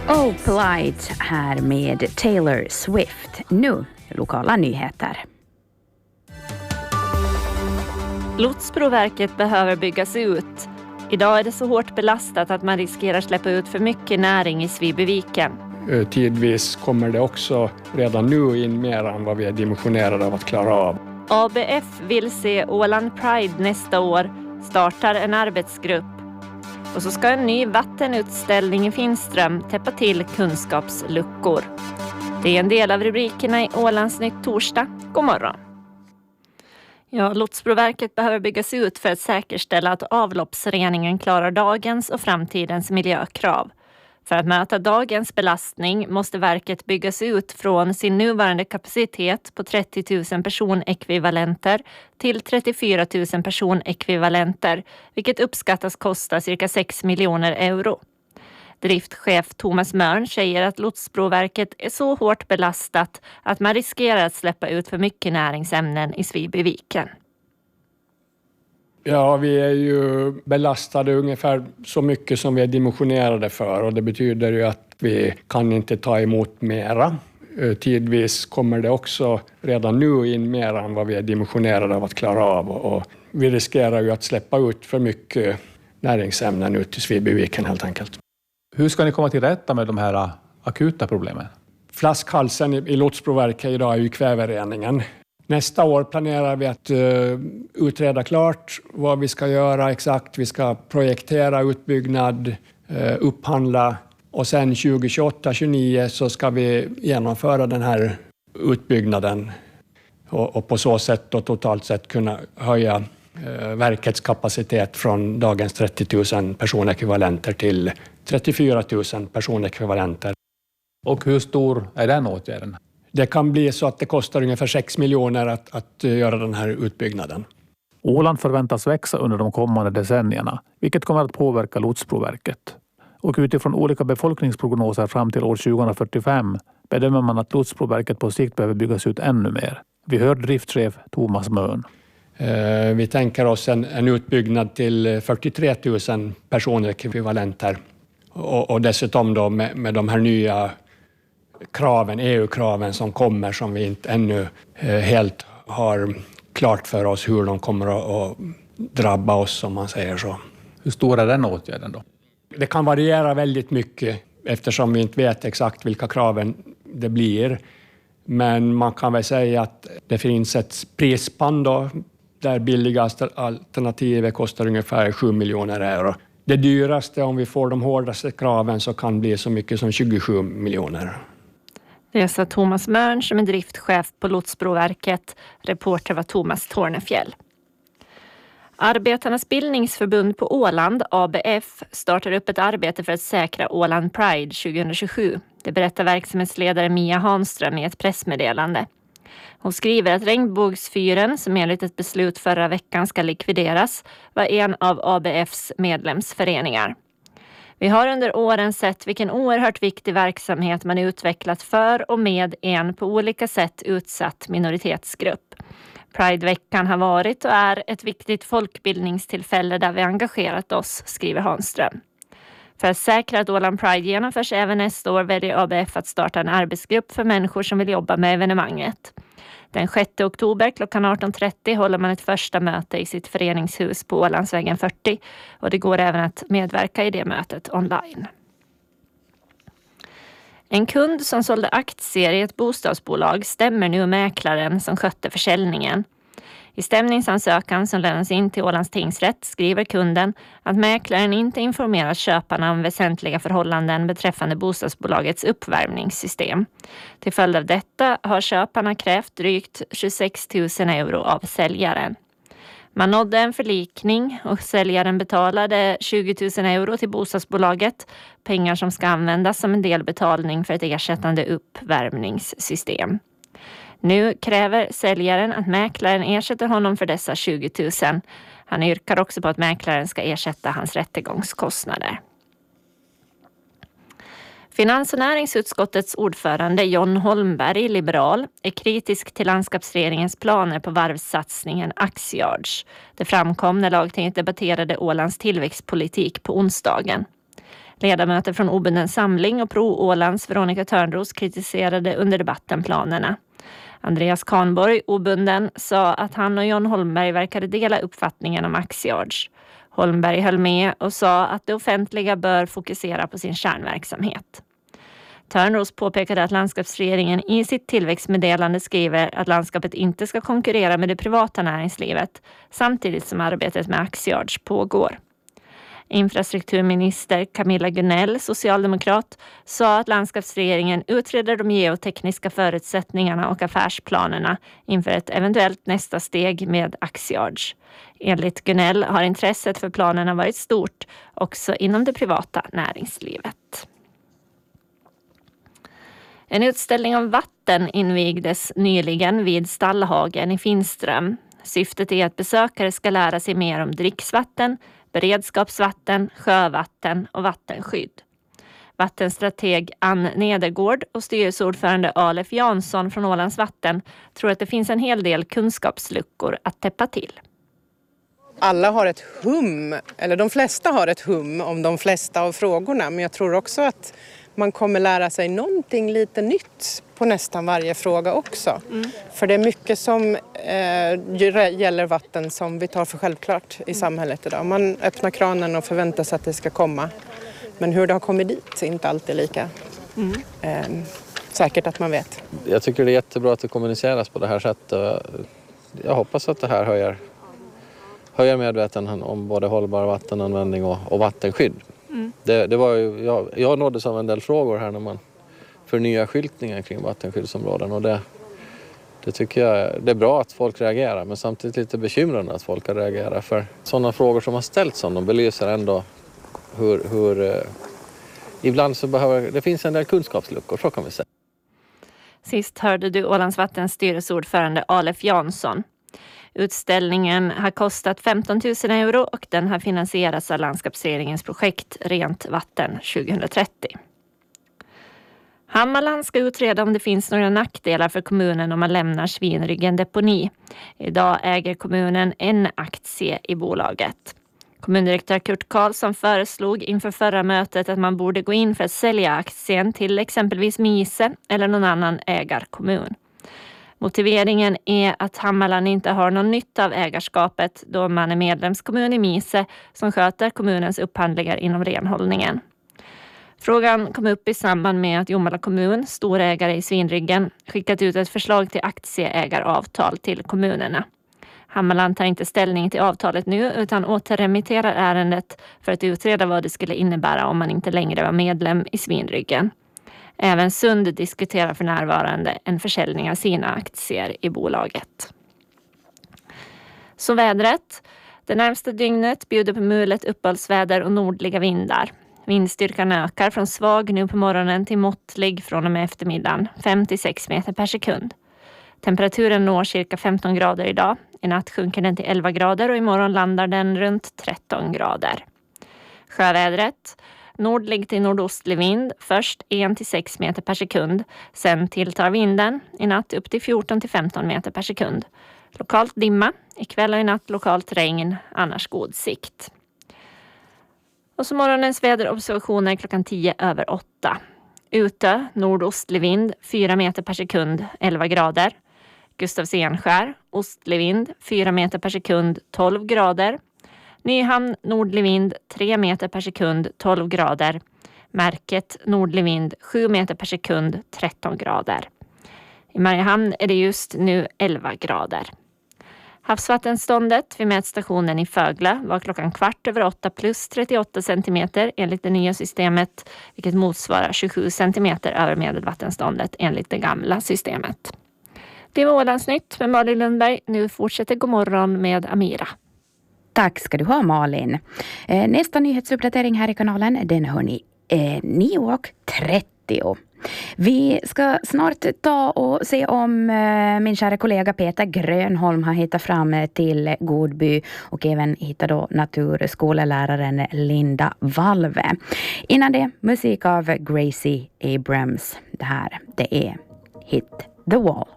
Oh Polite här med Taylor Swift. Nu lokala nyheter. Lotsbroverket behöver byggas ut. Idag är det så hårt belastat att man riskerar släppa ut för mycket näring i Svibyviken. Tidvis kommer det också redan nu in mer än vad vi är dimensionerade av att klara av. ABF vill se Åland Pride nästa år, startar en arbetsgrupp. Och så ska en ny vattenutställning i Finström täppa till kunskapsluckor. Det är en del av rubrikerna i Ålands Nytt torsdag. God morgon. Ja, Lotsbroverket behöver byggas ut för att säkerställa att avloppsreningen klarar dagens och framtidens miljökrav. För att möta dagens belastning måste verket byggas ut från sin nuvarande kapacitet på 30 000 personekvivalenter till 34 000 personekvivalenter, vilket uppskattas kosta cirka 6 miljoner euro. Driftchef Thomas Mörn säger att Lotsbroverket är så hårt belastat att man riskerar att släppa ut för mycket näringsämnen i Svibyviken. Ja, vi är ju belastade ungefär så mycket som vi är dimensionerade för, och det betyder ju att vi kan inte ta emot mera. Tidvis kommer det också redan nu in mer än vad vi är dimensionerade av att klara av, och vi riskerar ju att släppa ut för mycket näringsämnen ut i Svibyviken helt enkelt. Hur ska ni komma till rätta med de här akuta problemen? Flaskhalsen i Lotsbroverket idag är ju kvävereningen. Nästa år planerar vi att utreda klart vad vi ska göra exakt. Vi ska projektera utbyggnad, upphandla, och sen 2028-2029 så ska vi genomföra den här utbyggnaden och på så sätt då totalt sett kunna höja verkets kapacitet från dagens 30 000 personekvivalenter till 34 000 personekvivalenter. Och hur stor är den åtgärden? Det kan bli så att det kostar ungefär 6 miljoner att göra den här utbyggnaden. Åland förväntas växa under de kommande decennierna, vilket kommer att påverka Lotsbroverket. Och utifrån olika befolkningsprognoser fram till år 2045 bedömer man att Lotsbroverket på sikt behöver byggas ut ännu mer. Vi hör driftchef Thomas Mörn. Vi tänker oss en utbyggnad till 43 000 personekvivalenter. Och dessutom då med de här nya kraven, EU-kraven som kommer, som vi inte ännu helt har klart för oss hur de kommer att drabba oss, om man säger så. Hur stor är den åtgärden då? Det kan variera väldigt mycket eftersom vi inte vet exakt vilka kraven det blir. Men man kan väl säga att det finns ett prisspann då, där billigaste alternativet kostar ungefär 7 miljoner euro. Det dyraste, om vi får de hårdaste kraven, så kan bli så mycket som 27 miljoner. Det sa Thomas Mörn som är driftchef på Lotsbroverket. Reporter var Thomas Tornefjäll. Arbetarnas bildningsförbund på Åland, ABF, startar upp ett arbete för att säkra Åland Pride 2027. Det berättar verksamhetsledare Mia Hanström i ett pressmeddelande. Hon skriver att Regnbågsfyren, som enligt ett beslut förra veckan ska likvideras, var en av ABFs medlemsföreningar. Vi har under åren sett vilken oerhört viktig verksamhet man utvecklat för och med en på olika sätt utsatt minoritetsgrupp. Prideveckan har varit och är ett viktigt folkbildningstillfälle där vi engagerat oss, skriver Hanström. För att säkra att Åland Pride genomförs även nästa år väljer ABF att starta en arbetsgrupp för människor som vill jobba med evenemanget. Den 6 oktober klockan 18.30 håller man ett första möte i sitt föreningshus på Ålandsvägen 40, och det går även att medverka i det mötet online. En kund som sålde aktier i ett bostadsbolag stämmer nu mäklaren som skötte försäljningen. I stämningsansökan som lämnas in till Ålands tingsrätt skriver kunden att mäklaren inte informerat köparna om väsentliga förhållanden beträffande bostadsbolagets uppvärmningssystem. Till följd av detta har köparna krävt drygt 26 000 euro av säljaren. Man nådde en förlikning och säljaren betalade 20 000 euro till bostadsbolaget, pengar som ska användas som en delbetalning för ett ersättande uppvärmningssystem. Nu kräver säljaren att mäklaren ersätter honom för dessa 20 000. Han yrkar också på att mäklaren ska ersätta hans rättegångskostnader. Finans- och näringsutskottets ordförande John Holmberg, liberal, är kritisk till landskapsregeringens planer på varvssatsningen Axiards. Det framkom när lagtinget debatterade Ålands tillväxtpolitik på onsdagen. Ledamöter från Obunden samling och Pro-Ålands Veronica Törnros kritiserade under debatten planerna. Andreas Kahnborg, Obunden, sa att han och John Holmberg verkade dela uppfattningen om Axiage. Holmberg höll med och sa att det offentliga bör fokusera på sin kärnverksamhet. Törnros påpekade att landskapsregeringen i sitt tillväxtmeddelande skriver att landskapet inte ska konkurrera med det privata näringslivet samtidigt som arbetet med Axiage pågår. Infrastrukturminister Camilla Gunnell, socialdemokrat, sa att landskapsregeringen utreder de geotekniska förutsättningarna och affärsplanerna inför ett eventuellt nästa steg med Axiage. Enligt Gunnell har intresset för planerna varit stort också inom det privata näringslivet. En utställning om vatten invigdes nyligen vid Stallhagen i Finström. Syftet är att besökare ska lära sig mer om dricksvatten, beredskapsvatten, sjövatten och vattenskydd. Vattenstrateg Ann Nedergård och styrelseordförande Alef Jansson från Ålands Vatten tror att det finns en hel del kunskapsluckor att täppa till. Alla har ett hum, eller de flesta har ett hum om de flesta av frågorna, men jag tror också att man kommer lära sig någonting lite nytt på nästan varje fråga också. För det är mycket som gäller vatten som vi tar för självklart i samhället idag. Man öppnar kranen och förväntar sig att det ska komma. Men hur det har kommit dit är inte alltid lika säkert att man vet. Jag tycker det är jättebra att det kommuniceras på det här sättet. Jag hoppas att det här höjer medvetenheten om både hållbar vattenanvändning och vattenskydd. Det var ju, jag nåddes av en del frågor här när man förnyar skyltningen kring vattenskyddsområden, och det tycker jag det är bra att folk reagerar, men samtidigt lite bekymrande att folk reagerar, för sådana frågor som har ställts om de belyser ändå hur ibland så behöver det finns en del kunskapsluckor, så kan vi säga. Sist hörde du Ålands Vattens styrelseordförande Alef Jansson. Utställningen har kostat 15 000 euro och den har finansierats av landskapsregeringens projekt Rent vatten 2030. Hammarland ska utreda om det finns några nackdelar för kommunen om man lämnar Svinryggen deponi. Idag äger kommunen en aktie i bolaget. Kommundirektör Kurt Karlsson föreslog inför förra mötet att man borde gå in för att sälja aktien till exempelvis Mise eller någon annan ägarkommun. Motiveringen är att Hammarland inte har någon nytta av ägarskapet då man är medlemskommun i Mise som sköter kommunens upphandlingar inom renhållningen. Frågan kom upp i samband med att Jomala kommun, storägare i Svinryggen, skickat ut ett förslag till aktieägaravtal till kommunerna. Hammarland tar inte ställning till avtalet nu utan återremitterar ärendet för att utreda vad det skulle innebära om man inte längre var medlem i Svinryggen. Även Sund diskuterar för närvarande en försäljning av sina aktier i bolaget. Så vädret. Det närmaste dygnet bjuder på mulet uppehållsväder och nordliga vindar. Vindstyrkan ökar från svag nu på morgonen till måttlig från och med eftermiddagen, 5-6 meter per sekund. Temperaturen når cirka 15 grader idag. I natt sjunker den till 11 grader och imorgon landar den runt 13 grader. Sjövädret. Nordlig till nordostlig vind, först 1-6 meter per sekund. Sen tilltar vinden, i natt upp till 14-15 meter per sekund. Lokalt dimma, ikväll och i natt lokalt regn, annars god sikt. Och så morgonens väderobservationer klockan 10:08. Ute, nordostlig vind, 4 meter per sekund, 11 grader. Gustavs Enskär, ostlig vind, 4 meter per sekund, 12 grader. Nyhamn, nordlig vind, 3 meter per sekund, 12 grader. Märket, nordlig vind, 7 meter per sekund, 13 grader. I Mariehamn är det just nu 11 grader. Havsvattenståndet vid mätstationen i Fögla var klockan 7:15 plus 38 centimeter enligt det nya systemet, vilket motsvarar 27 centimeter över medelvattenståndet enligt det gamla systemet. Det var Ålandsnytt med Malin Lundberg. Nu fortsätter Godmorgon med Amira. Tack ska du ha, Malin. Nästa nyhetsuppdatering här i kanalen, den hör ni 9:30. Vi ska snart ta och se om min kära kollega Peter Grönholm har hittat fram till Godby och även hittat då naturskoleläraren Linda Valve. Innan det, musik av Gracie Abrams. Det här, det är Hit the Wall.